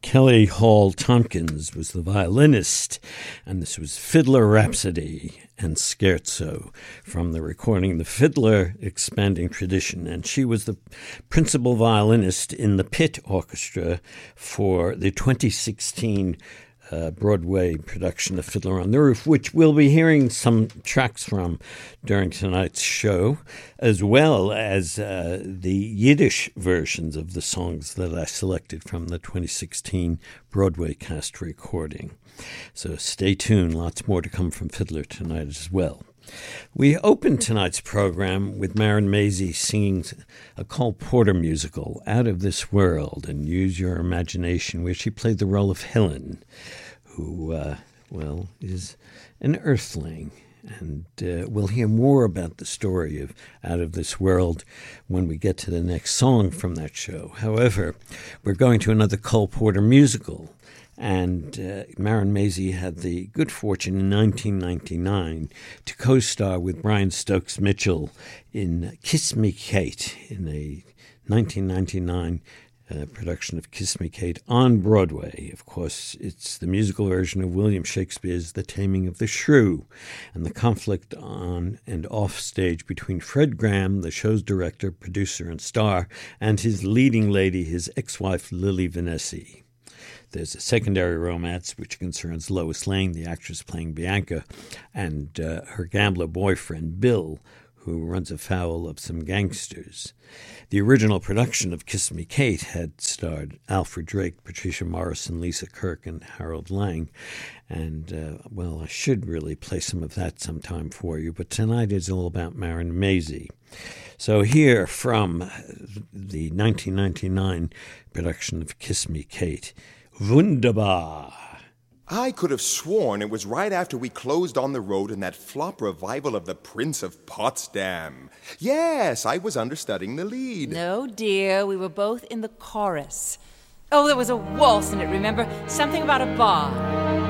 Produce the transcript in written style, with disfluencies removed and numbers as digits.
Kelly Hall Tompkins was the violinist, and this was Fiddler Rhapsody and Scherzo from the recording The Fiddler Expanding Tradition. And she was the principal violinist in the Pit Orchestra for the 2016 Broadway production of Fiddler on the Roof, which we'll be hearing some tracks from during tonight's show, as well as the Yiddish versions of the songs that I selected from the 2016 Broadway cast recording. So stay tuned, lots more to come from Fiddler tonight as well. We opened tonight's program with Maren Mazey singing a Cole Porter musical, Out of This World, and Use Your Imagination, where she played the role of Helen, who, is an earthling. And we'll hear more about the story of Out of This World when we get to the next song from that show. However, we're going to another Cole Porter musical. And Maren Mazey had the good fortune in 1999 to co-star with Brian Stokes Mitchell in Kiss Me Kate, in a 1999 production of Kiss Me Kate on Broadway. Of course, it's the musical version of William Shakespeare's The Taming of the Shrew, and the conflict on and off stage between Fred Graham, the show's director, producer, and star, and his leading lady, his ex-wife Lily Vanessy. There's a secondary romance which concerns Lois Lane, the actress playing Bianca, and her gambler boyfriend, Bill, who runs afoul of some gangsters. The original production of Kiss Me Kate had starred Alfred Drake, Patricia Morrison, Lisa Kirk, and Harold Lang. And, I should really play some of that sometime for you, but tonight is all about Maren Mazey. So here from the 1999 production of Kiss Me Kate, Wunderbar. I could have sworn it was right after we closed on the road in that flop revival of The Prince of Potsdam. Yes, I was understudying the lead. No, dear, we were both in the chorus. Oh, there was a waltz in it, remember? Something about a bar.